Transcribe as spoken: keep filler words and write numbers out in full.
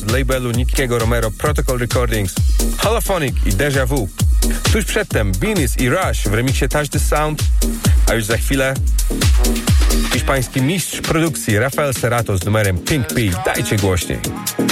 z labelu Nickiego Romero Protocol Recordings, Holophonic i Deja Vu. Tuż przedtem Beanies i Rush w remiksie Touch the Sound, a już za chwilę hiszpański mistrz produkcji Rafael Cerato z numerem Pink P. Dajcie głośniej.